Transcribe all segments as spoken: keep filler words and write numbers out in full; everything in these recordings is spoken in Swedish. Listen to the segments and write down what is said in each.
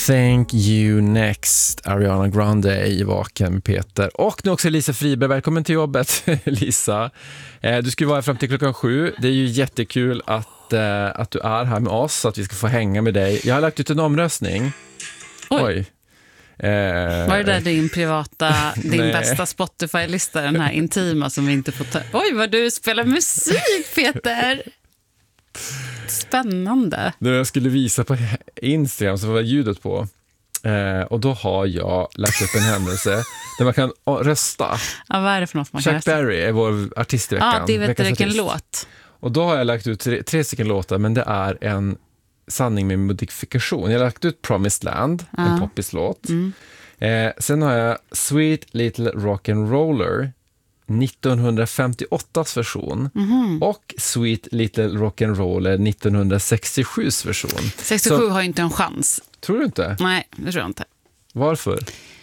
Thank you next, Ariana Grande i Vaken med Peter. Och nu också Lisa Friberg, välkommen till jobbet Lisa. eh, Du ska vara fram till klockan sju. Det är ju jättekul att, eh, att du är här med oss, så att vi ska få hänga med dig. Jag har lagt ut en omröstning. Oj, Oj. Eh, Var det där din privata, din nej. bästa Spotify-lista, den här intima som vi inte får ta... Oj, vad du spelar musik, Peter! Spännande. När jag skulle visa på Instagram så var ljudet på. Eh, och då har jag lagt upp en händelse där man kan rösta. Ja, vad är det för något man Chuck kan rösta? Berry är vår artist i veckan. Ja, det vet du vilken artist. låt. Och då har jag lagt ut tre, tre stycken låtar, men det är en sanning med modifikation. Jag har lagt ut Promised Land, ja. En poppislåt. Mm. Eh, sen har jag Sweet Little Rock'n'Roller, nittonhundrafemtioåttas version, mm-hmm. och Sweet Little Rock'n'Roller, nittonhundrasextiosjus version. sextiosju så, har ju inte en chans. Tror du inte? Nej, det tror jag inte. Varför?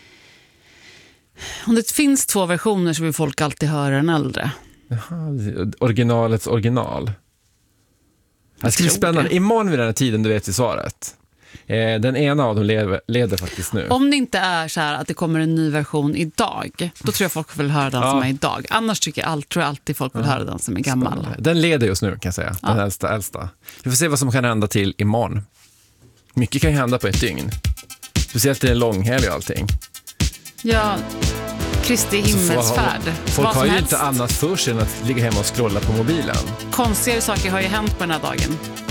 Om det finns två versioner så vill folk alltid höra den äldre. Jaha, originalets original. Det ska bli spännande. Imorgon vid den här tiden, du vet i svaret. Eh, den ena av dem leder, leder faktiskt nu. Om det inte är så här att det kommer en ny version idag, då tror jag folk vill höra den ja. som är idag. Annars tycker jag, all, tror jag alltid folk vill ja. höra den som är gammal. Spännande. Den leder just nu, kan jag säga. Ja. Den äldsta, äldsta. Vi får se vad som kan hända till imorgon. Mycket kan ju hända på ett dygn. Speciellt i en långhelg och allting. Ja, Kristi himmelsfärd. Folk, folk har ju helst. inte annat för sig än att ligga hemma och scrolla på mobilen. Konstiga saker har ju hänt på den här dagen.